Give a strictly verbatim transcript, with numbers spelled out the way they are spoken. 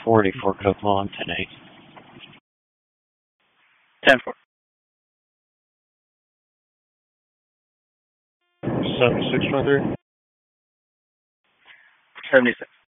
forty for Coquitlam tonight. ten four. seven six twenty-three. seventy-six.